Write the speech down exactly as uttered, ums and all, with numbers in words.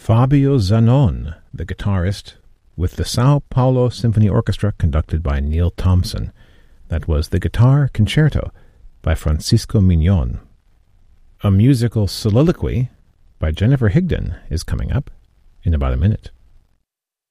Fabio Zanon, the guitarist, with the Sao Paulo Symphony Orchestra conducted by Neil Thompson. That was the Guitar Concerto by Francisco Mignon. A musical soliloquy by Jennifer Higdon is coming up in about a minute.